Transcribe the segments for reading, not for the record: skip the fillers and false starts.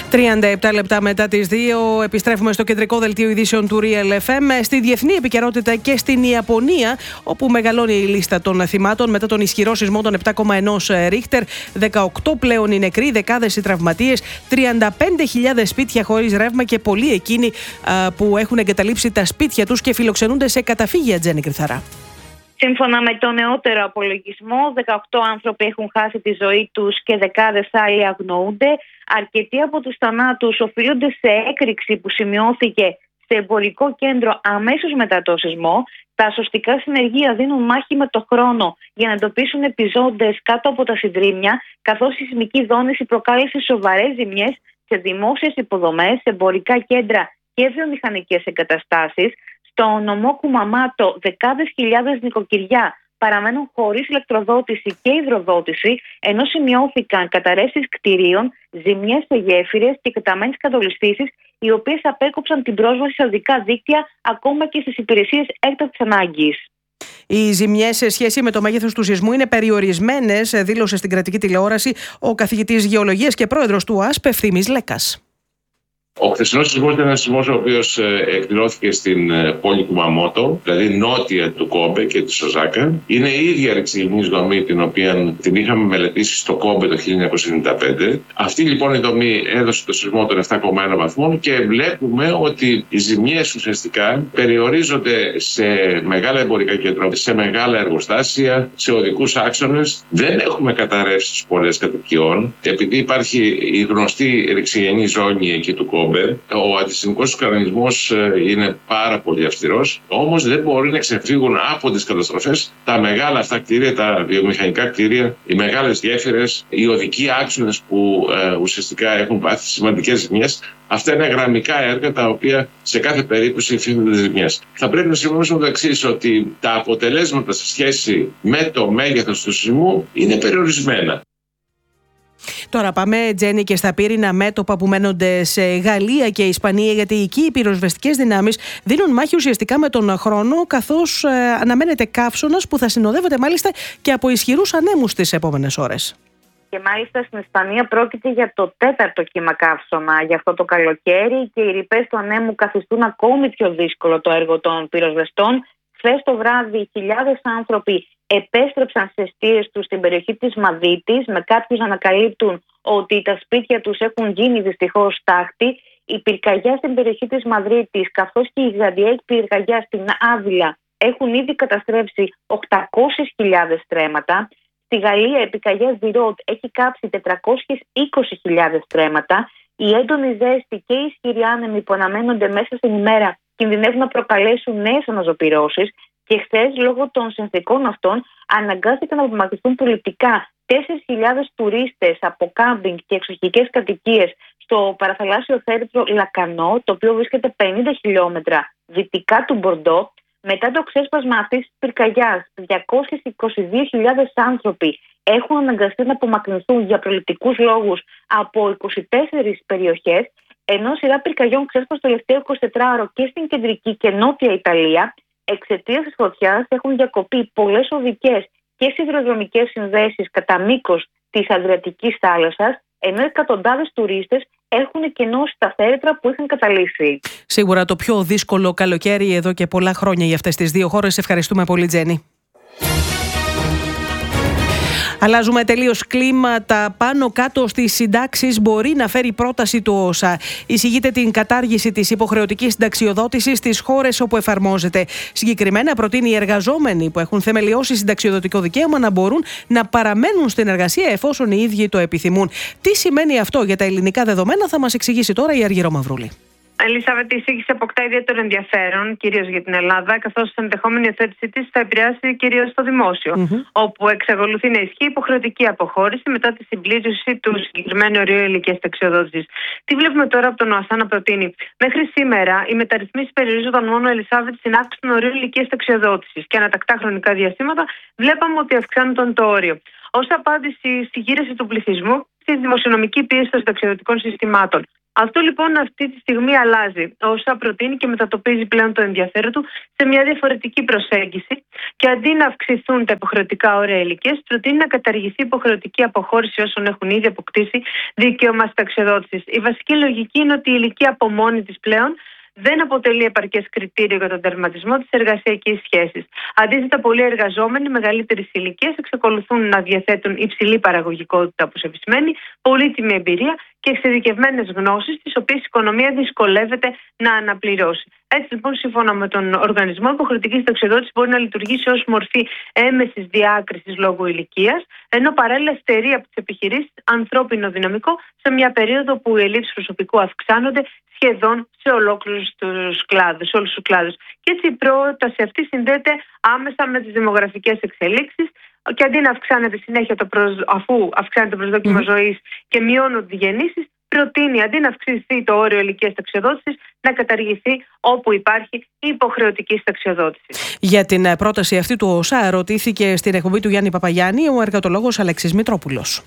37 λεπτά μετά τις 2 επιστρέφουμε στο κεντρικό δελτίο ειδήσεων του Real FM. Στη διεθνή επικαιρότητα και στην Ιαπωνία, όπου μεγαλώνει η λίστα των θυμάτων μετά τον ισχυρό σεισμό των 7,1 Ρίχτερ. 18 πλέον οι νεκροί, δεκάδες οι τραυματίες, 35.000 σπίτια χωρίς ρεύμα και πολλοί εκείνοι που έχουν εγκαταλείψει τα σπίτια τους και φιλοξενούνται σε καταφύγια. Τζέννη Κρυθαρά. Σύμφωνα με το νεότερο απολογισμό, 18 άνθρωποι έχουν χάσει τη ζωή τους και δεκάδες άλλοι αγνοούνται. Αρκετοί από τους θανάτους οφείλονται σε έκρηξη που σημειώθηκε σε εμπορικό κέντρο αμέσως μετά το σεισμό. Τα σωστικά συνεργεία δίνουν μάχη με το χρόνο για να εντοπίσουν επιζώντες κάτω από τα συντρίμμια, καθώς η σεισμική δόνηση προκάλεσε σοβαρές ζημιές σε δημόσιες υποδομές, σε εμπορικά κέντρα και βιομηχανικές εγκαταστάσεις. Στο νομό Κουμαμάτο, δεκάδες χιλιάδες νοικοκυριά παραμένουν χωρίς ηλεκτροδότηση και υδροδότηση, ενώ σημειώθηκαν καταρρεύσεις κτηρίων, ζημιές σε γέφυρες και εκτεταμένες κατολιστήσεις, οι οποίες απέκοψαν την πρόσβαση σε οδικά δίκτυα ακόμα και στις υπηρεσίες έκτακτης ανάγκης. Οι ζημιές σε σχέση με το μέγεθος του σεισμού είναι περιορισμένες, δήλωσε στην κρατική τηλεόραση ο καθηγητής γεωλογίας και πρόεδρος του ΟΑΣΠ Ευθύμης Λέκας. Ο χθεσινός σεισμός ήταν ένας σεισμός ο οποίος εκδηλώθηκε στην πόλη Κουμαμότο, δηλαδή νότια του Κόμπε και της Οσάκα. Είναι η ίδια ρεξιλινής δομή την οποία την είχαμε μελετήσει στο Κόμπε το 1995. Αυτή λοιπόν η δομή έδωσε το σεισμό των 7,1 βαθμών και βλέπουμε ότι οι ζημιές ουσιαστικά περιορίζονται σε μεγάλα εμπορικά κέντρα, σε μεγάλα εργοστάσια, σε οδικούς άξονες. Δεν έχουμε καταρρεύσεις πολλές κατοικιών, επειδή υπάρχει η γνωστή ρεξιλινή ζώνη εκεί του Κόμπε. Ο αντισεισμικός κανονισμός είναι πάρα πολύ αυστηρός, όμως δεν μπορεί να ξεφύγουν από τις καταστροφές τα μεγάλα αυτά κτίρια, τα βιομηχανικά κτίρια, οι μεγάλες γέφυρες, οι οδικοί άξονες που ουσιαστικά έχουν πάθει σημαντικές ζημιές. Αυτά είναι γραμμικά έργα τα οποία σε κάθε περίπτωση υφίστανται ζημιές. Θα πρέπει να συμφωνήσουμε το εξής, ότι τα αποτελέσματα σε σχέση με το μέγεθος του σεισμού είναι περιορισμένα. Τώρα πάμε, Τζέννη, και στα πύρινα μέτωπα που μένονται σε Γαλλία και Ισπανία, γιατί εκεί οι πυροσβεστικές δυνάμεις δίνουν μάχη ουσιαστικά με τον χρόνο, καθώς αναμένεται καύσωνας που θα συνοδεύεται μάλιστα και από ισχυρούς ανέμους τις επόμενες ώρες. Και μάλιστα στην Ισπανία πρόκειται για το 4ο κύμα καύσωνα για αυτό το καλοκαίρι και οι ρηπές του ανέμου καθιστούν ακόμη πιο δύσκολο το έργο των πυροσβεστών. Χθες το βράδυ χιλιάδες άνθρωποι επέστρεψαν στις στήρες τους στην περιοχή της Μαδρίτης, με κάποιους να ανακαλύπτουν ότι τα σπίτια τους έχουν γίνει δυστυχώς στάχτη. Η πυρκαγιά στην περιοχή της Μαδρίτης, καθώς και η γιγαντιαία πυρκαγιά στην Άβυλα, έχουν ήδη καταστρέψει 800.000 στρέμματα. Στη Γαλλία η πυρκαγιά Ζιρότ έχει κάψει 420.000 στρέμματα. Η έντονη ζέστη και οι ισχυροί άνεμοι που αναμένονται μέσα στην ημέρα κινδυνεύουν να προκαλέσουν νέες αναζωπυρώσεις. Και χθες, λόγω των συνθηκών αυτών, αναγκάστηκαν να απομακρυνθούν πολιτικά 4.000 τουρίστες από κάμπινγκ και εξοχικές κατοικίες στο παραθαλάσσιο θέρετρο Λακανό, το οποίο βρίσκεται 50 χιλιόμετρα δυτικά του Μπορντό. Μετά το ξέσπασμα αυτής της πυρκαγιάς, 222.000 άνθρωποι έχουν αναγκαστεί να απομακρυνθούν για προληπτικούς λόγους από 24 περιοχές, ενώ σειρά πυρκαγιών ξέσπασε το τελευταίο 24ωρο και στην κεντρική και νότια Ιταλία. Εξαιτίας της φωτιάς έχουν διακοπεί πολλές οδικές και σιδηροδρομικές συνδέσεις κατά μήκος της Αδριατικής θάλασσας, ενώ εκατοντάδες τουρίστες έχουν κενώσει τα θέρετρα που είχαν καταλήξει. Σίγουρα το πιο δύσκολο καλοκαίρι εδώ και πολλά χρόνια για αυτές τις δύο χώρες. Ευχαριστούμε πολύ, Τζέννη. Αλλάζουμε τελείως κλίματα. Πάνω κάτω στις συντάξεις μπορεί να φέρει πρόταση του ΩΣΑ. Εισηγείται την κατάργηση της υποχρεωτικής συνταξιοδότησης στις χώρες όπου εφαρμόζεται. Συγκεκριμένα προτείνει οι εργαζόμενοι που έχουν θεμελιώσει συνταξιοδοτικό δικαίωμα να μπορούν να παραμένουν στην εργασία εφόσον οι ίδιοι το επιθυμούν. Τι σημαίνει αυτό για τα ελληνικά δεδομένα θα μας εξηγήσει τώρα η Αργυρό Μαυρούλη. Ελισάβετ, η εισήγηση αποκτά ιδιαίτερο ενδιαφέρον, κυρίως για την Ελλάδα, καθώς η ενδεχόμενη υιοθέτησή της θα επηρεάσει κυρίως το δημόσιο, όπου εξακολουθεί να ισχύει υποχρεωτική αποχώρηση μετά τη συμπλήρωση του συγκεκριμένου ορίου ηλικίας συνταξιοδότησης. Τι βλέπουμε τώρα από τον ΟΑΣΑ να προτείνει? Μέχρι σήμερα, οι μεταρρυθμίσεις περιορίζονταν μόνο, Ελισάβετ, στην αύξηση του ορίου ηλικίας συνταξιοδότησης και ανατακτά χρονικά διαστήματα βλέπαμε ότι αυξάνονταν το όριο. Ως απάντηση στη γύρεση του πληθυσμού, στη δημοσιονομική πίεση των συνταξιοδοτικών συστημάτων. Αυτό λοιπόν αυτή τη στιγμή αλλάζει. Ο ΩΣΑ προτείνει και μετατοπίζει πλέον το ενδιαφέρον του σε μια διαφορετική προσέγγιση και αντί να αυξηθούν τα υποχρεωτικά όρια ηλικίας, προτείνει να καταργηθεί η υποχρεωτική αποχώρηση όσων έχουν ήδη αποκτήσει δικαίωμα συνταξιοδότησης. Η βασική λογική είναι ότι η ηλικία από μόνη της πλέον δεν αποτελεί επαρκές κριτήριο για τον τερματισμό της εργασιακής σχέσης. Αντίθετα, πολλοί εργαζόμενοι μεγαλύτερης ηλικίας εξακολουθούν να διαθέτουν υψηλή παραγωγικότητα, όπως επισημαίνει, πολύτιμη εμπειρία και εξειδικευμένες γνώσεις, τις οποίες η οικονομία δυσκολεύεται να αναπληρώσει. Έτσι, λοιπόν, σύμφωνα με τον οργανισμό, η υποχρεωτική συνταξιοδότηση μπορεί να λειτουργήσει ως μορφή έμεσης διάκρισης λόγω ηλικίας, ενώ παράλληλα στερεί από τις επιχειρήσεις ανθρώπινο δυναμικό σε μια περίοδο που οι ελλείψεις προσωπικού αυξάνονται σχεδόν σε ολόκληρους τους κλάδους, σε όλους τους κλάδους. Και έτσι η πρόταση αυτή συνδέεται άμεσα με τις δημογραφικές εξελίξεις και αντί να αυξάνεται συνέχεια αφού αυξάνεται το προσδόκιμο ζωής και μειώνονται οι γεννήσεις, προτείνει αντί να αυξηθεί το όριο ηλικίας συνταξιοδότησης να καταργηθεί όπου υπάρχει η υποχρεωτική συνταξιοδότηση. Για την πρόταση αυτή του ΩΣΑ ρωτήθηκε στην εκπομπή του Γιάννη Παπαγιάννη ο εργατολόγος Αλέξης Μητρόπουλος.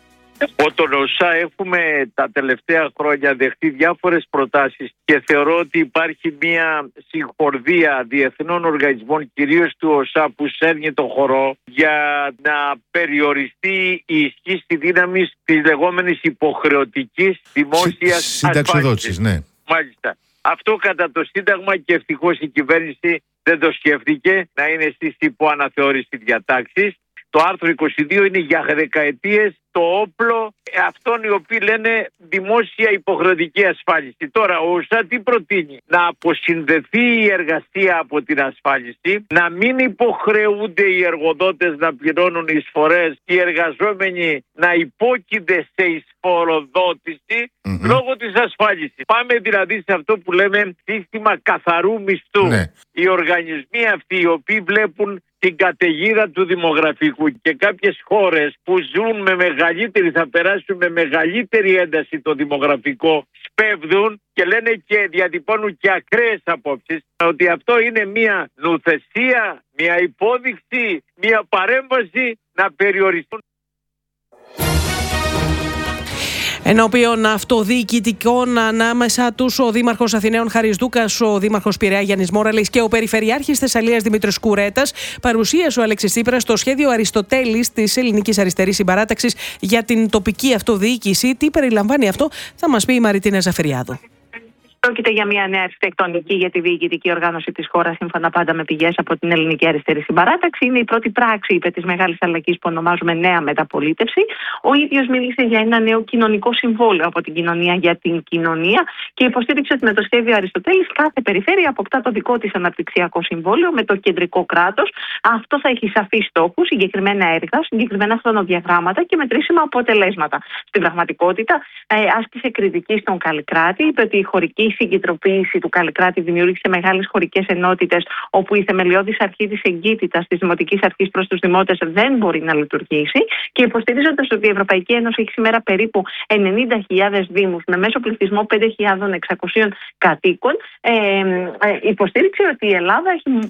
Από τον ΩΣΑ έχουμε τα τελευταία χρόνια δεχτεί διάφορες προτάσεις και θεωρώ ότι υπάρχει μια συγχορδία διεθνών οργανισμών, κυρίως του ΩΣΑ, που σέρνει το χορό για να περιοριστεί η ισχύ στη δύναμη της λεγόμενης υποχρεωτικής δημόσιας συνταξιοδότησης. Ναι. Μάλιστα. Αυτό κατά το Σύνταγμα και ευτυχώς η κυβέρνηση δεν το σκέφτηκε να είναι στις υποαναθεώρηση διατάξεις. Το άρθρο 22 είναι για δεκαετίες το όπλο αυτών οι οποίοι λένε δημόσια υποχρεωτική ασφάλιση. Τώρα ο ΩΣΑ τι προτείνει? Να αποσυνδεθεί η εργασία από την ασφάλιση, να μην υποχρεούνται οι εργοδότες να πληρώνουν εισφορές και οι εργαζόμενοι να υπόκεινται σε εισφοροδότηση λόγω της ασφάλισης. Πάμε δηλαδή σε αυτό που λέμε σύστημα καθαρού μισθού. Ναι. Οι οργανισμοί αυτοί οι οποίοι βλέπουν την καταιγίδα του δημογραφικού και κάποιες χώρες που ζουν με μεγαλύτερη, θα περάσουν με μεγαλύτερη ένταση το δημογραφικό, σπέβδουν και λένε και διατυπώνουν και ακραίες απόψεις ότι αυτό είναι μια νουθεσία, μια υπόδειξη, μια παρέμβαση να περιοριστούν. Ενώπιον αυτοδιοικητικών ανάμεσα τους ο Δήμαρχος Αθηναίων Χάρης Δούκας, ο Δήμαρχος Πειραιά Γιάννης Μόραλης και ο Περιφερειάρχης Θεσσαλίας Δημήτρης Κουρέτας, παρουσίασε ο Αλέξης Τσίπρας το σχέδιο Αριστοτέλης της Ελληνικής Αριστερής Συμπαράταξης για την τοπική αυτοδιοίκηση. Τι περιλαμβάνει αυτό, θα μας πει η Μαριτίνα Ζαφυριάδου. Πρόκειται για μια νέα αρχιτεκτονική για τη διοικητική οργάνωση της χώρας, σύμφωνα πάντα με πηγές από την Ελληνική Αριστερή Συμπαράταξη. Είναι η πρώτη πράξη υπέρ της μεγάλης αλλαγής που ονομάζουμε νέα μεταπολίτευση. Ο ίδιος μίλησε για ένα νέο κοινωνικό συμβόλαιο από την κοινωνία για την κοινωνία και υποστήριξε ότι με το σχέδιο Αριστοτέλης κάθε περιφέρεια αποκτά το δικό της αναπτυξιακό συμβόλαιο με το κεντρικό κράτος. Αυτό θα έχει σαφείς στόχους, συγκεκριμένα έργα, συγκεκριμένα χρονοδιαγράμματα και μετρήσιμα αποτελέσματα. Στην πραγματικότητα, άσκησε κριτική στον Καλλικράτη, είπε ότι η χωρική συγκεντροποίηση του Καλλικράτη δημιούργησε μεγάλες χωρικές ενότητες, όπου η θεμελιώδης αρχή της εγκύτητας της δημοτικής αρχής προς τους δημότες δεν μπορεί να λειτουργήσει. Και υποστηρίζοντας ότι η Ευρωπαϊκή Ένωση έχει σήμερα περίπου 90.000 δήμους με μέσο πληθυσμό 5.600 κατοίκων, υποστήριξε ότι η Ελλάδα έχει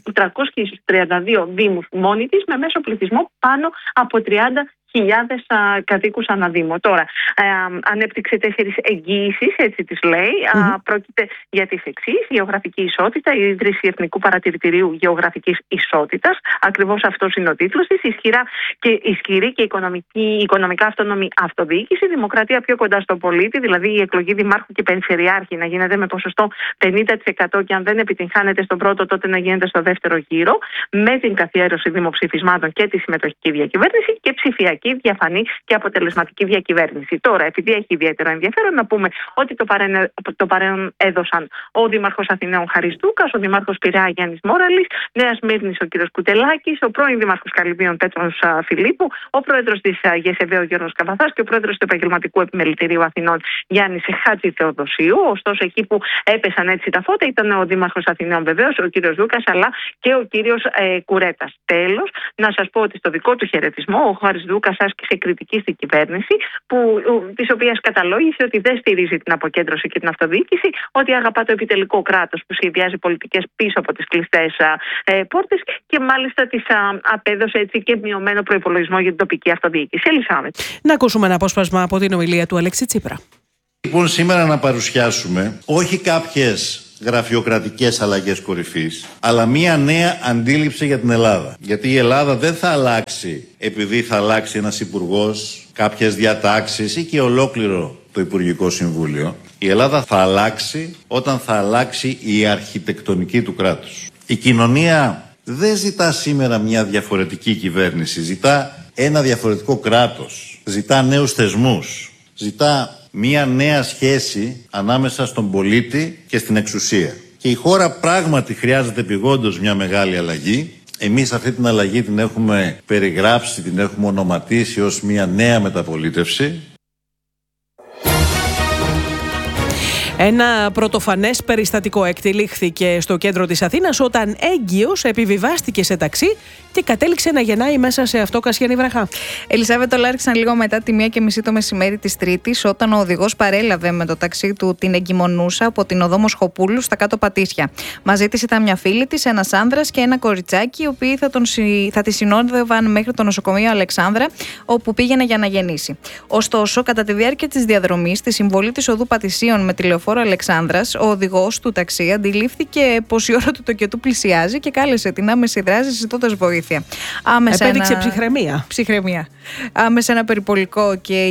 332 δήμους μόνη της με μέσο πληθυσμό πάνω από 30.000 κατοίκους αναδήμο. Τώρα, ανέπτυξε 4 εγγύησεις, έτσι τις λέει. Πρόκειται για τις εξής: γεωγραφική ισότητα, η ίδρυση Εθνικού Παρατηρητηρίου Γεωγραφικής Ισότητας. Ακριβώς αυτός είναι ο τίτλος της. Ισχυρή και οικονομικά αυτόνομη αυτοδιοίκηση, δημοκρατία πιο κοντά στον πολίτη, δηλαδή η εκλογή δημάρχου και περιφερειάρχη να γίνεται με ποσοστό 50% και αν δεν επιτυγχάνεται στον πρώτο, τότε να γίνεται στο δεύτερο γύρο, με την καθιέρωση δημοψηφισμάτων και τη συμμετοχική διακυβέρνηση και ψηφιακή, διαφανή και αποτελεσματική διακυβέρνηση. Τώρα, επειδή έχει ιδιαίτερο ενδιαφέρον, να πούμε ότι το παρόν έδωσαν ο Δήμαρχος Αθηναίων Χάρης Δούκας, ο Δήμαρχος Πειραιά Γιάννης Μόραλης, Νέας Μύρνης ο κ. Κουτελάκης, ο πρώην Δήμαρχος Καλυμπίων Πέτρος Φιλίππου, ο πρόεδρος της ΓΕΣΕΒΕ ο Γιώργος Καβαθάς και ο πρόεδρος του Επαγγελματικού Επιμελητηρίου Αθηνών Γιάννης Χάτζη Θεοδοσίου. Ωστόσο, εκεί που έπεσαν έτσι τα φώτα ήταν ο Δήμαρχος Αθηναίων βεβαίως, ο κ. Δούκας, αλλά και ο κ. Κουρέτας. Τέλος, να σας πω ότι στο δικό του χαιρετισμό ο Χάρης Δούκας άσκησε κριτική στην κυβέρνηση, της οποίας καταλόγησε ότι δεν στηρίζει την αποκέντρωση και την αυτοδιοίκηση, ότι αγαπά το επιτελικό κράτος που σχεδιάζει πολιτικές πίσω από τις κλειστές πόρτες και μάλιστα της απέδωσε έτσι και μειωμένο προϋπολογισμό για την τοπική αυτοδιοίκηση. Ελισάβετ. Να ακούσουμε ένα απόσπασμα από την ομιλία του Αλέξη Τσίπρα. Λοιπόν, σήμερα να παρουσιάσουμε όχι κάποιες γραφειοκρατικές αλλαγές κορυφής, αλλά μία νέα αντίληψη για την Ελλάδα. Γιατί η Ελλάδα δεν θα αλλάξει επειδή θα αλλάξει ένας υπουργός, κάποιες διατάξεις ή και ολόκληρο το Υπουργικό Συμβούλιο. Η Ελλάδα θα αλλάξει όταν θα αλλάξει η αρχιτεκτονική του κράτους. Η κοινωνία δεν ζητά σήμερα μια διαφορετική κυβέρνηση, ζητά ένα διαφορετικό κράτος, ζητά νέους θεσμούς, ζητά μια νέα σχέση ανάμεσα στον πολίτη και στην εξουσία. Και η χώρα πράγματι χρειάζεται επειγόντως μια μεγάλη αλλαγή. Εμείς αυτή την αλλαγή την έχουμε περιγράψει, την έχουμε ονοματίσει ως μια νέα μεταπολίτευση. Ένα πρωτοφανές περιστατικό εκτελήχθηκε στο κέντρο της Αθήνας όταν έγκυος επιβιβάστηκε σε ταξί και κατέληξε να γεννάει μέσα σε αυτό Κασιανή βραχά. Ελισάβετ, το λάριξαν λίγο μετά τη 1:30 το μεσημέρι της Τρίτης, όταν ο οδηγός παρέλαβε με το ταξί του την εγκυμονούσα από την οδό Μοσχοπούλου στα κάτω Πατήσια. Μαζί της ήταν μια φίλη της, ένας άνδρας και ένα κοριτσάκι, οι οποίοι θα τη συνόδευαν μέχρι το νοσοκομείο Αλεξάνδρα, όπου πήγαινε για να γεννήσει. Ωστόσο, κατά τη διάρκεια της διαδρομής, στη συμβολή της οδού Πατησίων με τηλεοφόρο Αλεξάνδρας, ο οδηγός του ταξί αντιλήφθηκε πως η ώρα του τοκετού πλησιάζει και κάλεσε την άμεση δράση ζητώντας βοήθεια. Επέδειξε ψυχραιμία. Άμεσα ένα περιπολικό και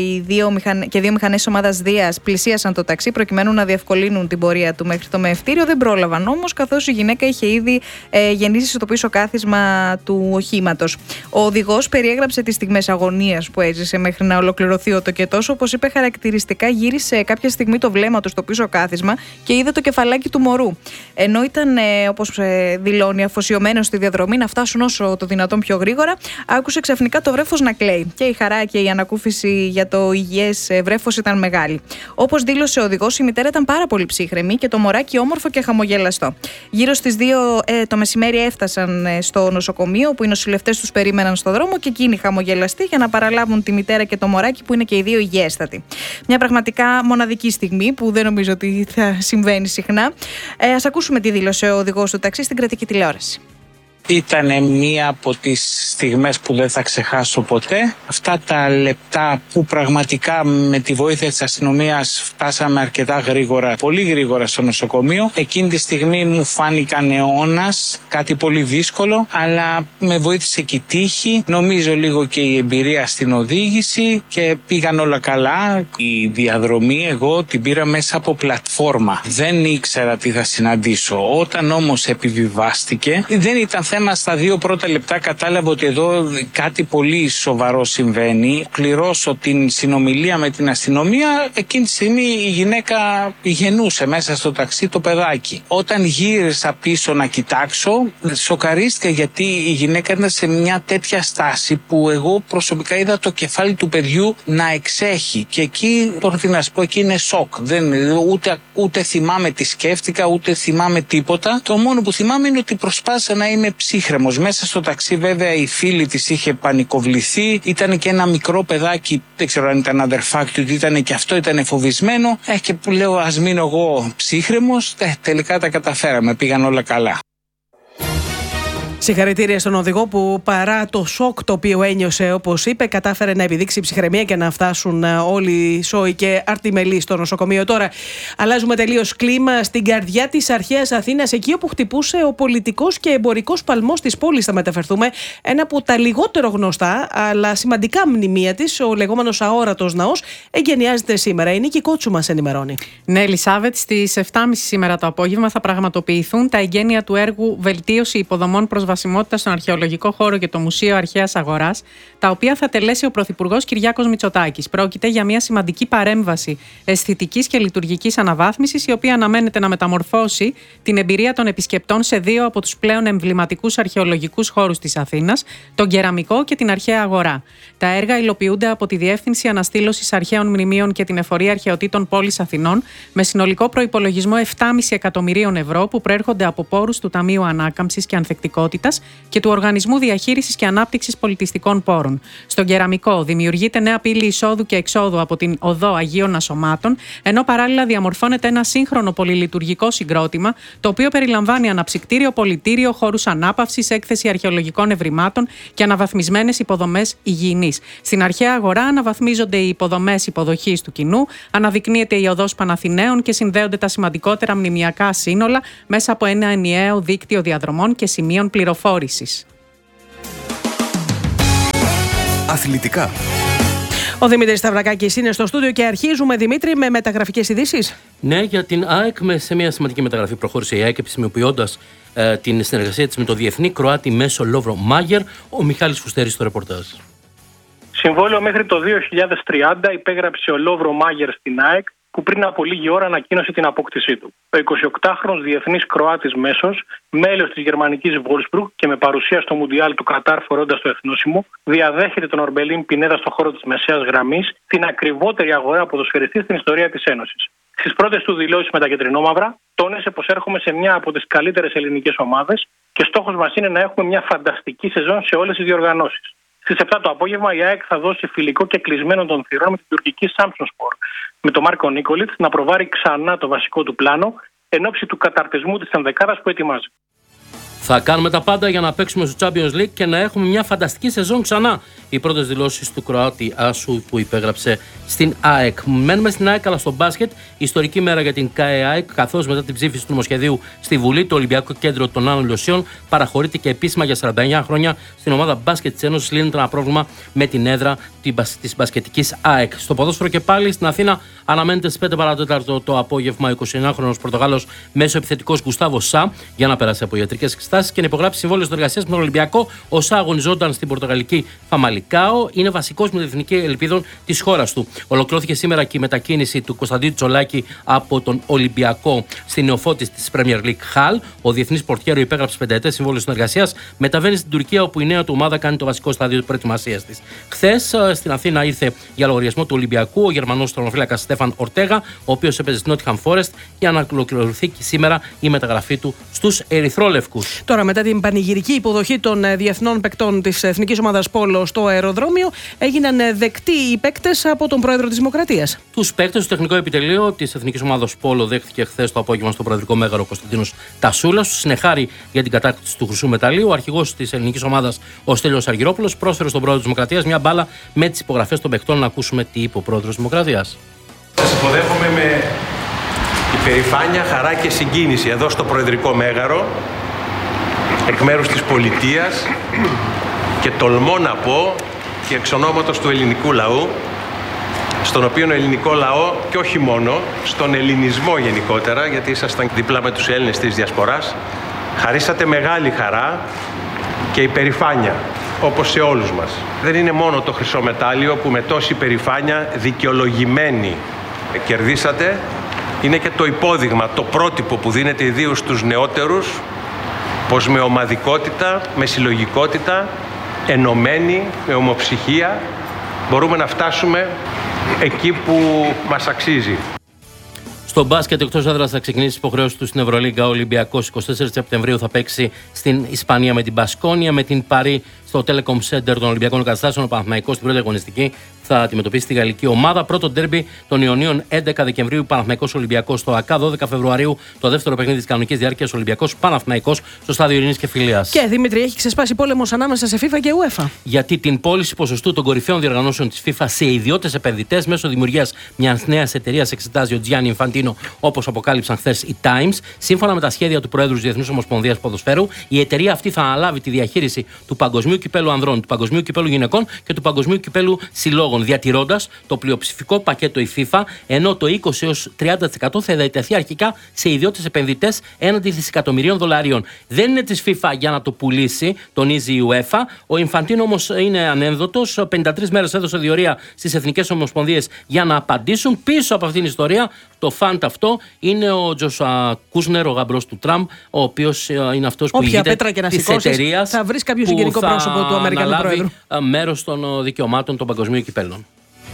δύο μηχανές ομάδας Δίας πλησίασαν το ταξί προκειμένου να διευκολύνουν την πορεία του μέχρι το μεευτήριο. Δεν πρόλαβαν όμως, καθώς η γυναίκα είχε ήδη γεννήσει στο πίσω κάθισμα του οχήματος. Ο οδηγός περιέγραψε τις στιγμές αγωνίας που έζησε μέχρι να ολοκληρωθεί ο τοκετός. Όπως είπε χαρακτηριστικά, γύρισε κάποια στιγμή το βλέμμα του στο πίσω κάθισμα και είδε το κεφαλάκι του μωρού. Ενώ ήταν, όπως δηλώνει, αφοσιωμένος στη διαδρομή να φτάσουν όσο το δυνατόν πιο γρήγορα, άκουσε ξαφνικά το βρέφος να κλαίει. Και η χαρά και η ανακούφιση για το υγιές βρέφος ήταν μεγάλη. Όπως δήλωσε ο οδηγός, η μητέρα ήταν πάρα πολύ ψύχρεμη και το μωράκι όμορφο και χαμογελαστό. Γύρω στις 2 το μεσημέρι έφτασαν στο νοσοκομείο, όπου οι νοσηλευτές τους περίμεναν στο δρόμο και εκείνοι χαμογελαστοί για να παραλάβουν τη μητέρα και το μωράκι, που είναι και οι δύο υγιέστατοι. Μια πραγματικά μοναδική στιγμή που δεν νομίζω ότι θα συμβαίνει συχνά. Ας ακούσουμε τι δήλωσε ο οδηγός του ταξί στην κρατική τηλεόραση. Ήταν μία από τις στιγμές που δεν θα ξεχάσω ποτέ. Αυτά τα λεπτά που πραγματικά με τη βοήθεια της αστυνομίας φτάσαμε αρκετά γρήγορα, πολύ γρήγορα στο νοσοκομείο. Εκείνη τη στιγμή μου φάνηκαν αιώνας, κάτι πολύ δύσκολο, αλλά με βοήθησε και η τύχη. Νομίζω λίγο και η εμπειρία στην οδήγηση και πήγαν όλα καλά. Η διαδρομή εγώ την πήρα μέσα από πλατφόρμα. Δεν ήξερα τι θα συναντήσω. Όταν όμως επιβιβάστηκε, δεν ήταν θέμα. Στα 2 πρώτα λεπτά κατάλαβα ότι εδώ κάτι πολύ σοβαρό συμβαίνει. Κληρώσω την συνομιλία με την αστυνομία. Εκείνη τη στιγμή η γυναίκα γεννούσε μέσα στο ταξί το παιδάκι. Όταν γύρισα πίσω να κοιτάξω, σοκαρίστηκα, γιατί η γυναίκα ήταν σε μια τέτοια στάση που εγώ προσωπικά είδα το κεφάλι του παιδιού να εξέχει. Και εκεί, τώρα τι να σου πω, εκεί είναι σοκ. Ούτε θυμάμαι τι σκέφτηκα, ούτε θυμάμαι τίποτα. Το μόνο που θυμάμαι είναι ότι προσπάθησα να είμαι ψύχρεμος. Μέσα στο ταξί βέβαια η φίλη της είχε πανικοβληθεί. Ήταν και ένα μικρό παιδάκι, δεν ξέρω αν ήταν αδερφάκι του, ήταν και αυτό ήταν φοβισμένο. Και που λέω ας μείνω εγώ ψύχρεμος. Τελικά τα καταφέραμε, πήγαν όλα καλά. Συγχαρητήρια στον οδηγό που, παρά το σοκ το οποίο ένιωσε, όπως είπε, κατάφερε να επιδείξει ψυχραιμία και να φτάσουν όλοι σόοι και αρτιμελοί στο νοσοκομείο. Τώρα αλλάζουμε τελείως κλίμα στην καρδιά της αρχαίας Αθήνας, εκεί όπου χτυπούσε ο πολιτικός και εμπορικός παλμός της πόλης. Θα μεταφερθούμε. Ένα από τα λιγότερο γνωστά αλλά σημαντικά μνημεία της, ο λεγόμενος αόρατος ναός, εγκαινιάζεται σήμερα. Η Νίκη Κότσου μας ενημερώνει. Ναι, Ελισάβετ, στις 7.30 σήμερα το απόγευμα θα πραγματοποιηθούν τα εγγένεια του έργου Βελτίωση υποδομών προσβασιμότητας στον αρχαιολογικό χώρο και το Μουσείο Αρχαίας Αγοράς, τα οποία θα τελέσει ο Πρωθυπουργός Κυριάκος Μητσοτάκης. Πρόκειται για μια σημαντική παρέμβαση αισθητικής και λειτουργικής αναβάθμισης, η οποία αναμένεται να μεταμορφώσει την εμπειρία των επισκεπτών σε 2 από τους πλέον εμβληματικούς αρχαιολογικούς χώρους της Αθήνας, τον Κεραμικό και την Αρχαία Αγορά. Τα έργα υλοποιούνται από τη Διεύθυνση Αναστήλωσης Αρχαίων Μνημείων και την Εφορία Αρχαιοτήτων Πόλης Αθηνών, με συνολικό προϋπολογισμό 7,5 εκατομμυρίων ευρώ, που προέρχονται από πόρους του Ταμείου Ανάκαμψης και Ανθεκτικότητας Βιωσιμότητας και του Οργανισμού Διαχείρισης και Ανάπτυξης Πολιτιστικών Πόρων. Στον Κεραμικό δημιουργείται νέα πύλη εισόδου και εξόδου από την Οδό Αγίων Ασωμάτων, ενώ παράλληλα διαμορφώνεται ένα σύγχρονο πολυλειτουργικό συγκρότημα, το οποίο περιλαμβάνει αναψυκτήριο, πολιτήριο, χώρους ανάπαυσης, έκθεση αρχαιολογικών ευρημάτων και αναβαθμισμένες υποδομές υγιεινής. Στην αρχαία αγορά αναβαθμίζονται οι υποδομές υποδοχής του κοινού, αναδεικνύεται η οδός Παναθηναίων και συνδέονται τα σημαντικότερα μνημιακά σύνολα μέσα από ένα ενιαίο δίκτυο διαδρομών και σημείων πληροφόρησης. Αθλητικά. Ο Δημήτρης Σταυρακάκης είναι στο στούντιο και αρχίζουμε, Δημήτρη, με μεταγραφικές ειδήσεις. Ναι, για την ΑΕΚ σε μια σημαντική μεταγραφή προχώρησε η ΑΕΚ, επισημοποιώντας την συνεργασία της με το διεθνή Κροάτι μέσο Λόβρο Μάγερ. Ο Μιχάλης Φουστέρης στο ρεπορτάζ. Συμβόλαιο μέχρι το 2030 υπέγραψε ο Λόβρο Μάγερ στην ΑΕΚ, που πριν από λίγη ώρα ανακοίνωσε την απόκτησή του. Ο 28χρονος διεθνής Κροάτης μέσος, μέλος της γερμανικής Wolfsburg και με παρουσία στο Μουντιάλ του Κατάρ φορώντας το εθνόσημο, διαδέχεται τον Ορμπελίν Πινέδα στο χώρο της μεσαίας γραμμής, την ακριβότερη αγορά ποδοσφαιριστή στην ιστορία της Ένωσης. Στις πρώτες του δηλώσεις με τα κεντρινόμαυρα, τόνισε πως έρχομαι σε μια από τις καλύτερες ελληνικές ομάδες και στόχος μας είναι να έχουμε μια φανταστική σεζόν σε όλες τις διοργανώσεις. Στις 7 το απόγευμα η ΑΕΚ θα δώσει φιλικό και κλεισμένο των θυρών με την τουρκική Samsunspor, με τον Μάρκο Νίκολιτς να προβάρει ξανά το βασικό του πλάνο εν ώψη του καταρτισμού της ενδεκάδας που ετοιμάζει. Θα κάνουμε τα πάντα για να παίξουμε στο Champions League και να έχουμε μια φανταστική σεζόν ξανά. Οι πρώτες δηλώσεις του Κροάτη Άσου που υπέγραψε στην ΑΕΚ. Μένουμε στην ΑΕΚ, αλλά στο μπάσκετ. Ιστορική μέρα για την ΚΑΕΑΕΚ, καθώς μετά την ψήφιση του νομοσχεδίου στη Βουλή, το Ολυμπιακό Κέντρο των Άνω Λιωσίων παραχωρείται και επίσημα για 49 χρόνια στην ομάδα μπάσκετ της Ένωσης. Λύνεται ένα πρόβλημα με την έδρα της μπασκετικής ΑΕΚ. Στο ποδόσφαιρο και πάλι στην Αθήνα αναμένεται στις 5 παρατέταρτο το απόγευμα 29χρονος Πορτογάλος μέσο επιθετικός Γκουστάβο Σα για να περάσει από ιατρικές εξετάσεις και να υπογράψει συμβόλαιο συνεργασίας με τον Ολυμπιακό. Ο Σα αγωνιζόταν στην πορτογαλική Φαμαλικάο, είναι βασικός με την εθνική ελπίδων της χώρας του. Ολοκληρώθηκε σήμερα και η μετακίνηση του Κωνσταντίνου Τσολάκη από τον Ολυμπιακό στην νεοφώτιση της Premier League Hall. Ο διεθνής πορτιέρο υπέγραψε 5ετές συμβόλαιο συνεργασίας, μεταβαίνει στην Τουρκία όπου η νέα του ομάδα κάνει το βασικό στάδιο της προετοιμασίας της. Χθες στην Αθήνα ήρθε για λογαριασμό του Ολυμπιακού ο Γερμανός τερματοφύλακας Στέφαν Ορτέγα, ο οποίος έπαιζε στην Nottingham Forest, για να ολοκληρωθεί σήμερα η μεταγραφή του στους Ερυθρόλευκους. Τώρα, μετά την πανηγυρική υποδοχή των διεθνών παικτών της Εθνικής Ομάδας Πόλο στο αεροδρόμιο, έγιναν δεκτοί οι παίκτες από τον Πρόεδρο της Δημοκρατίας. Τους παίκτες του Τεχνικό Επιτελείο της Εθνικής Ομάδας Πόλο δέχτηκε χθες το απόγευμα στο Προεδρικό Μέγαρο Κωνσταντίνος Τασούλας. Του συνεχάρη για την κατάκτηση του χρυσού μεταλλίου. Ο αρχηγός της ελληνικής ομάδας, ο Στέλιος Αργυρόπουλος, πρόσφερε στον Πρόεδρο της Δημοκρατίας μια μπάλα με τις υπογραφές των παικτών. Να ακούσουμε τι είπε ο Πρόεδρος της Δημοκρατίας. Σας υποδέχομαι με υπερηφάνεια, χαρά και συγκίνηση εδώ στο Προεδρικό Μέγαρο, εκ μέρους της πολιτείας και τολμώ να πω και εξ ονόματος του ελληνικού λαού, στον οποίο ο ελληνικό λαό και όχι μόνο, στον ελληνισμό γενικότερα, γιατί ήσασταν δίπλα με τους Έλληνες της Διασποράς, χαρίσατε μεγάλη χαρά και υπερηφάνεια, όπως σε όλους μας. Δεν είναι μόνο το χρυσό μετάλλιο που με τόση υπερηφάνεια δικαιολογημένοι κερδίσατε, είναι και το υπόδειγμα, το πρότυπο που δίνεται ιδίως στους νεότερους, πως με ομαδικότητα, με συλλογικότητα, ενωμένοι, με ομοψυχία, μπορούμε να φτάσουμε εκεί που μας αξίζει. Στο μπάσκετ εκτός έδρας θα ξεκινήσει υποχρέωση του στην Ευρωλίγκα. Ο Ολυμπιακός 24 Σεπτεμβρίου θα παίξει στην Ισπανία με την Μπασκόνια, με την Παρί στο Telecom Center των Ολυμπιακών Εγκαταστάσεων. Ο Παναθηναϊκός στην πρώτη αγωνιστική θα αντιμετωπίσει τη γαλλική ομάδα. Πρώτο ντέρμπι των Ιωνίων 11 Δεκεμβρίου Παναθηναϊκός Ολυμπιακός στο ΑΚΑ. 12 Φεβρουαρίου το δεύτερο παιχνίδι της κανονικής διάρκειας Ολυμπιακός Παναθηναϊκός στο στάδιο Ειρήνης και Φιλίας. Και Δημήτρη, έχει ξεσπάσει πόλεμος ανάμεσα σε FIFA και UEFA. Γιατί την πώληση ποσοστού των κορυφαίων διοργανώσεων της FIFA σε ιδιώτες επενδυτές μέσω δημιουργίας μιας νέας εταιρείας εξετάζει ο Gianni Infantino, όπως αποκάλυψαν χθες οι Times. Σύμφωνα με τα σχέδια του Προέδρου της Διεθνούς Ομοσπονδίας Ποδοσφαίρου, η εταιρεία αυτή θα αναλάβει τη διαχείριση του Παγκοσμίου Κυπέλου Ανδρών, του Παγκοσμίου Κυπέλου Γυναικών και του Παγκοσμίου Κυπέλου Συλλόγων, διατηρώντας το πλειοψηφικό πακέτο η FIFA, ενώ το 20-30% θα διατεθεί αρχικά σε ιδιώτες επενδυτές έναντι δισεκατομμυρίων δολαρίων. Δεν είναι της FIFA για να το πουλήσει, τονίζει η UEFA. Ο Infantino όμως είναι ανένδοτος. 53 μέρες έδωσε διορία στις Εθνικές Ομοσπονδίες για να απαντήσουν. Πίσω από αυτήν την ιστορία, το φαντ αυτό είναι ο Τζοσουά Κούσνερ, ο γαμπρός του Τραμπ, ο οποίος είναι αυτός που ηγείται της εταιρείας, θα βρεις κάποιο συγγενικό πρόσωπο του Αμερικανού Πρόεδρου. Μέρος των δικαιωμάτων των παγκοσμίων κυπέλλων.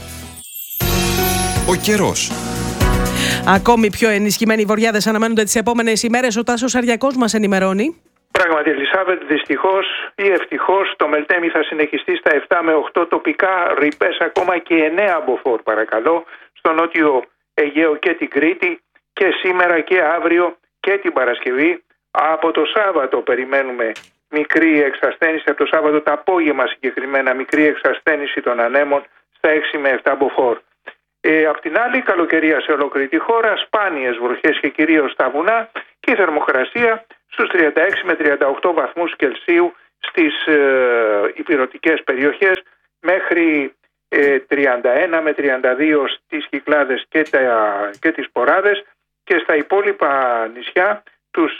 Ο καιρός. Ακόμη πιο ενισχυμένοι βοριάδες αναμένονται τις επόμενες ημέρες. Ο Τάσος Αριακός μας ενημερώνει. Πράγματι, Ελισάβετ, δυστυχώς ή ευτυχώς, το Μελτέμι θα συνεχιστεί στα 7 με 8 τοπικά, ρηπές ακόμα και 9 μποφόρ, παρακαλώ, στο νότιο Αιγαίο και την Κρήτη, και σήμερα και αύριο και την Παρασκευή. Από το Σάββατο περιμένουμε μικρή εξασθένηση, από το Σάββατο το απόγευμα συγκεκριμένα, μικρή εξασθένηση των ανέμων στα 6 με 7 μποφόρ. Απ' την άλλη, καλοκαιρία σε ολόκληρη τη χώρα, σπάνιες βροχές και κυρίως στα βουνά, και η θερμοκρασία στους 36 με 38 βαθμούς Κελσίου στις ηπειρωτικές περιοχές, μέχρι 31 με 32 στις Κυκλάδες και τις Ποράδες, και στα υπόλοιπα νησιά τους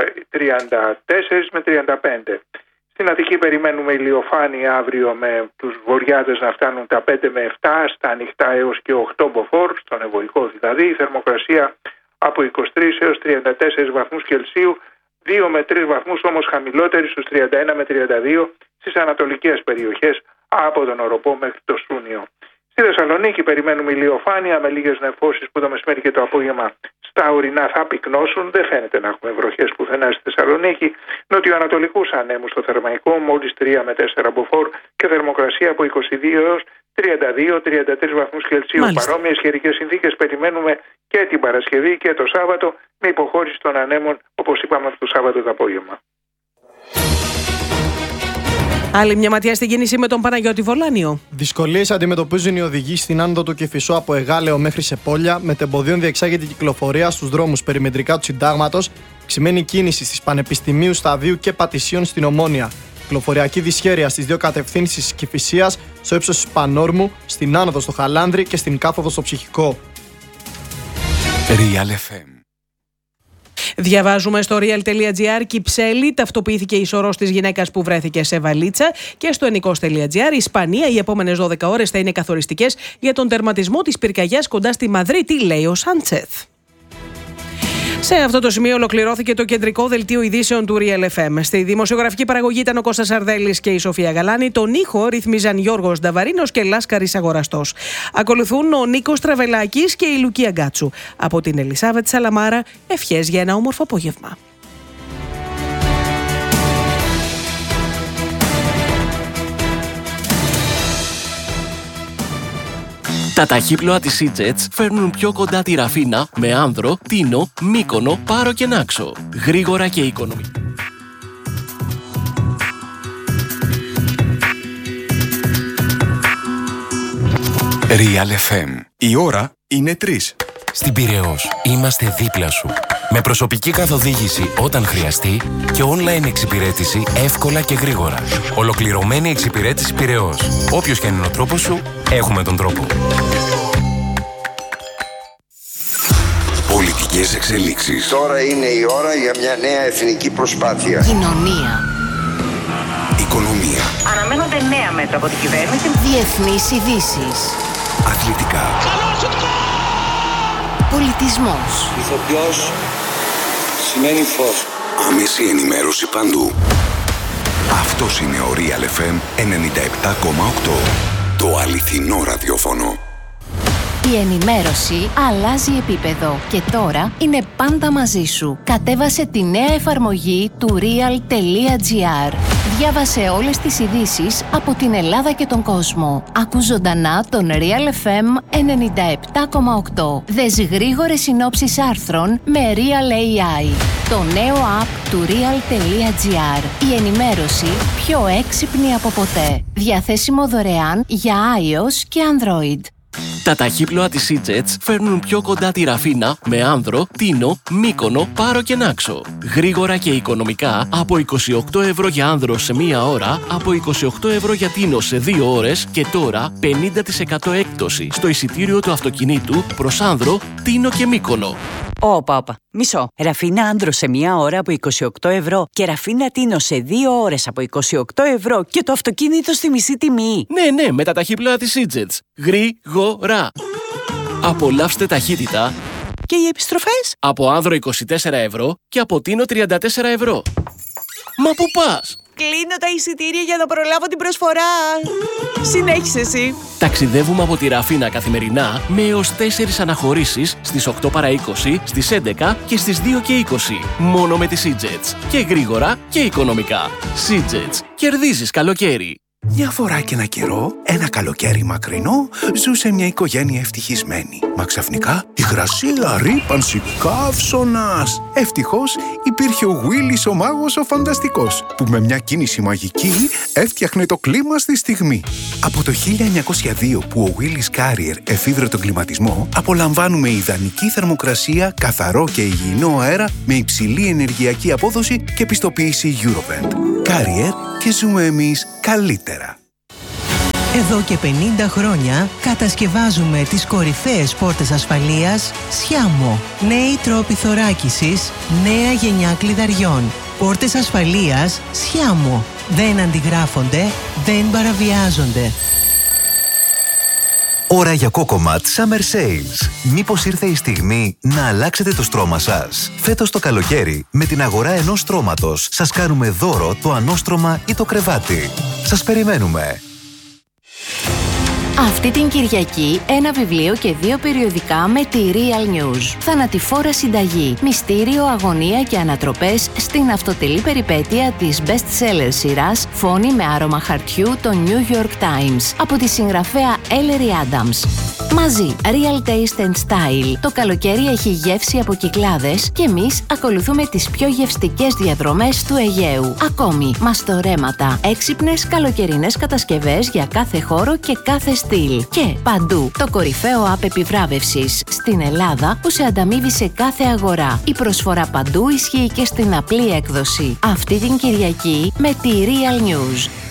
34 με 35. Στην Αττική περιμένουμε ηλιοφάνεια αύριο, με τους βορειάδες να φτάνουν τα 5 με 7, στα ανοιχτά έως και 8 μποφόρ, στον Ευωικό δηλαδή. Η θερμοκρασία από 23 έως 34 βαθμούς Κελσίου, 2 με 3 βαθμούς όμως χαμηλότερη, στους 31 με 32 στις ανατολικές περιοχές, από τον Οροπό μέχρι το Σούνιο. Στη Θεσσαλονίκη περιμένουμε ηλιοφάνεια με λίγες νεφώσεις που το μεσημέρι και το απόγευμα στα ορεινά θα πυκνώσουν. Δεν φαίνεται να έχουμε βροχές πουθενά στη Θεσσαλονίκη. Νοτιοανατολικούς ανέμους στο Θερμαϊκό, μόλις 3 με 4 μποφόρ, και θερμοκρασία από 22 έως 32-33 βαθμούς Κελσίου. Παρόμοιες καιρικές συνθήκες περιμένουμε και την Παρασκευή και το Σάββατο, με υποχώρηση των ανέμων, όπως είπαμε, το Σάββατο το απόγευμα. Άλλη μια ματιά στην κίνηση με τον Παναγιώτη Βολάνιο. Δυσκολίες αντιμετωπίζουν οι οδηγοί στην άνοδο του Κηφισού από Εγάλεο μέχρι Σεπόλια, με τεμποδίων διεξάγεται η κυκλοφορία στους δρόμους περιμετρικά του Συντάγματος, ξημένη κίνηση στις Πανεπιστημίου, Σταδίου και Πατησίων στην Ομόνια. Κυκλοφοριακή δυσχέρεια στις δύο κατευθύνσεις της Κηφισίας, στο ύψος της Πανόρμου, στην άνοδο στο Χαλάνδρη και στην κάθοδο στο Ψυχικό. Real FM. Διαβάζουμε στο real.gr: Κυψέλη, ταυτοποιήθηκε η σωρός της γυναίκας που βρέθηκε σε βαλίτσα. Και στο ενικός.gr: Ισπανία, οι επόμενες 12 ώρες θα είναι καθοριστικές για τον τερματισμό της πυρκαγιάς κοντά στη Μαδρίτη, λέει ο Σάντσεθ. Σε αυτό το σημείο ολοκληρώθηκε το κεντρικό δελτίο ειδήσεων του Real FM. Στη δημοσιογραφική παραγωγή ήταν ο Κώστας Αρδέλης και η Σοφία Γαλάνη. Τον ήχο ρύθμιζαν Γιώργος Νταβαρίνος και Λάσκαρης Αγοραστός. Ακολουθούν ο Νίκος Τραβελάκης και η Λουκία Γκάτσου. Από την Ελισάβετ Σαλαμάρα, ευχές για ένα όμορφο απόγευμα. Τα ταχύπλοα της E-Jets φέρνουν πιο κοντά τη Ραφίνα με Άνδρο, Τίνο, Μύκονο, Πάρο και Νάξο. Γρήγορα και οικονομικά. Real FM. Η ώρα είναι 3. Στην Πειραιώς είμαστε δίπλα σου. Με προσωπική καθοδήγηση όταν χρειαστεί και online εξυπηρέτηση εύκολα και γρήγορα. Ολοκληρωμένη εξυπηρέτηση Πειραιώς. Όποιος και αν είναι ο τρόπος σου, έχουμε τον τρόπο. Πολιτικές εξελίξεις. Τώρα είναι η ώρα για μια νέα εθνική προσπάθεια. Κοινωνία. Οικονομία. Αναμένονται νέα μέτρα από την κυβέρνηση. Διεθνείς ειδήσεις. Αθλητικά. Πολιτισμός. Ηθοποιός σημαίνει φως. Άμεση ενημέρωση παντού. Αυτός είναι ο Real FM 97,8. Το αληθινό ραδιόφωνο. Η ενημέρωση αλλάζει επίπεδο και τώρα είναι πάντα μαζί σου. Κατέβασε τη νέα εφαρμογή του real.gr. Διάβασε όλες τις ειδήσεις από την Ελλάδα και τον κόσμο. Ακού ζωντανά τον Real FM 97,8. Δες γρήγορες συνόψεις άρθρων με Real AI. Το νέο app του real.gr. Η ενημέρωση πιο έξυπνη από ποτέ. Διαθέσιμο δωρεάν για iOS και Android. Τα ταχύπλοα της E-Jets φέρνουν πιο κοντά τη Ραφίνα με Άνδρο, Τίνο, Μύκονο, Πάρο και Νάξο. Γρήγορα και οικονομικά από 28 ευρώ για Άνδρο σε μία ώρα, από 28 ευρώ για Τίνο σε 2 ώρες και τώρα 50% έκπτωση στο εισιτήριο του αυτοκινήτου προς Άνδρο, Τίνο και Μύκονο. Όπα. Μισό. Ραφίνα Άνδρο σε μία ώρα από 28 ευρώ και Ραφίνα Τίνο σε 2 ώρες από 28 ευρώ και το αυτοκίνητο στη μισή τιμή. Ναι, με τα ταχύπλοα της E-Jets. Γρήγορα. Απολαύστε ταχύτητα. Και οι επιστροφές? Από Άνδρο 24 ευρώ και από Τίνο 34 ευρώ. Μα πού πας? Κλείνω τα εισιτήρια για να προλάβω την προσφορά. Συνέχισε εσύ. Ταξιδεύουμε από τη Ραφίνα καθημερινά με έως 4 αναχωρήσεις στις 8 παρά 20, στις 11 και στις 2 και 20. Μόνο με τη SeaJets. Και γρήγορα και οικονομικά. SeaJets. Κερδίζεις καλοκαίρι. Μια φορά και ένα καιρό, ένα καλοκαίρι μακρινό, ζούσε μια οικογένεια ευτυχισμένη. Μα ξαφνικά, υγρασία, ρύπανση, καύσωνας. Ευτυχώς υπήρχε ο Γουίλης ο μάγος ο φανταστικός, που με μια κίνηση μαγική έφτιαχνε το κλίμα στη στιγμή. Από το 1902 που ο Γουίλης Carrier εφήβρε τον κλιματισμό, απολαμβάνουμε ιδανική θερμοκρασία, καθαρό και υγιεινό αέρα με υψηλή ενεργειακή απόδοση και πιστοποίηση Eurovent. Carrier, και ζούμε εμείς καλύτερα. Εδώ και 50 χρόνια κατασκευάζουμε τις κορυφαίες πόρτες ασφαλείας Sciamo. Νέοι τρόποι θωράκισης, νέα γενιά κλειδαριών. Πόρτες ασφαλείας Sciamo. Δεν αντιγράφονται, δεν παραβιάζονται. Ώρα για Cocomat Summer Sales. Μήπως ήρθε η στιγμή να αλλάξετε το στρώμα σας? Φέτος το καλοκαίρι, με την αγορά ενός στρώματος, σας κάνουμε δώρο το ανώστρωμα ή το κρεβάτι. Σας περιμένουμε. Αυτή την Κυριακή ένα βιβλίο και 2 περιοδικά με τη Real News. Θανατηφόρα συνταγή, μυστήριο, αγωνία και ανατροπές στην αυτοτελή περιπέτεια της best-seller σειράς Φόνη με άρωμα χαρτιού των New York Times από τη συγγραφέα Ellery Adams. Μαζί, Real Taste and Style. Το καλοκαίρι έχει γεύση από Κυκλάδες και εμείς ακολουθούμε τις πιο γευστικές διαδρομές του Αιγαίου. Ακόμη, μαστορέματα, έξυπνες καλοκαιρινές κατασκευές για κάθε χώρο και κάθε στυλ. Και παντού, το κορυφαίο app επιβράβευσης στην Ελλάδα που σε ανταμείβει σε κάθε αγορά. Η προσφορά παντού ισχύει και στην απλή έκδοση. Αυτή την Κυριακή με τη Real News.